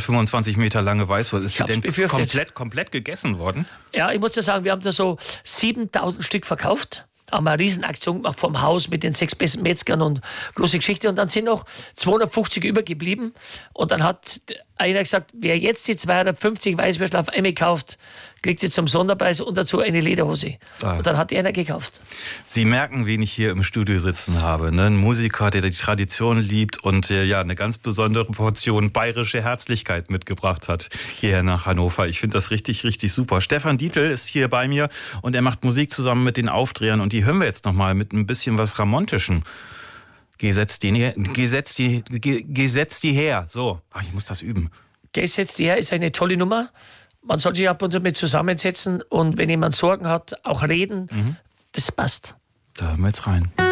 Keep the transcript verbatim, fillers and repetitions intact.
fünfundzwanzig Meter lange Weißwurst. Ist Ich die hab's denn befürchtet. komplett, komplett gegessen worden? Ja, ich muss ja sagen, wir haben da so siebentausend Stück verkauft. Haben eine Riesenaktion gemacht vom Haus mit den sechs besten Metzgern und große Geschichte. Und dann sind noch zweihundertfünfzig übergeblieben. Und dann hat einer gesagt, wer jetzt die zweihundertfünfzig Weißwürstel auf einmal kauft, kriegt sie zum Sonderpreis und dazu eine Lederhose. Ah. Und dann hat die einer gekauft. Sie merken, wen ich hier im Studio sitzen habe. Ne? Ein Musiker, der die Tradition liebt und der ja eine ganz besondere Portion bayerische Herzlichkeit mitgebracht hat hierher nach Hannover. Ich finde das richtig, richtig super. Stefan Dietl ist hier bei mir und er macht Musik zusammen mit den Aufdrehern und die hören wir jetzt nochmal mit ein bisschen was Ramontischem. Gesetzt die, gesetzt die, gesetzt die her. So, ach, ich muss das üben. Gesetzt die her ist eine tolle Nummer. Man soll sich ab und zu mit zusammensetzen und wenn jemand Sorgen hat, auch reden. Mhm. Das passt. Da hören wir jetzt rein.